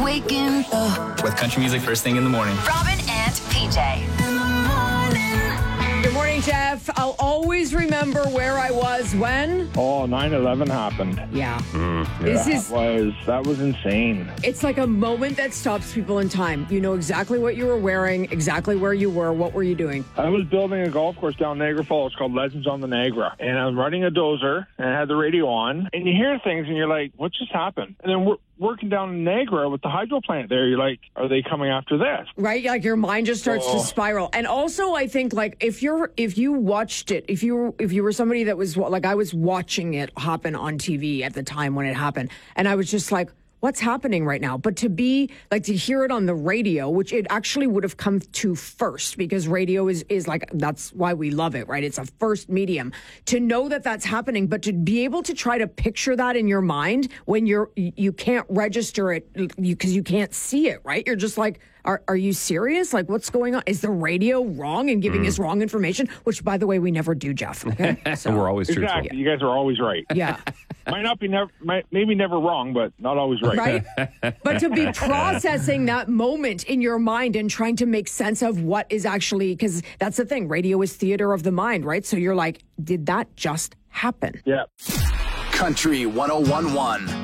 waking up with country music first thing in the morning. Robin and PJ. in the morning. Good morning, Jeff. I'll always remember where I was when. Oh, 9/11 happened. Yeah. That was insane. It's like a moment that stops people in time. You know exactly what you were wearing, exactly where you were. What were you doing? I was building a golf course down Niagara Falls called Legends on the Niagara, and I'm running a dozer, and I had the radio on, and you hear things, and you're like, what just happened? And then we're working down in Niagara with the hydro plant there. You're like, are they coming after this? Right? Like your mind just starts to spiral. And also, I think like if you watched it, if you were somebody that was like, I was watching it happen on TV at the time when it happened, and I was just like, what's happening right now? But to hear it on the radio, which it actually would have come to first, because radio is like, that's why we love it, right? It's a first medium. To know that that's happening, but to be able to try to picture that in your mind when you can't register it because you can't see it, right? You're just like, are you serious? Like, what's going on? Is the radio wrong and giving us wrong information? Which, by the way, we never do, Jeff. Okay? So, we're always truthful. Exactly. You guys are always right. Yeah. Maybe never wrong, but not always right. Right? But to be processing that moment in your mind and trying to make sense of what is actually, because that's the thing, radio is theater of the mind, right? So you're like, did that just happen? Yeah. Country 101.1.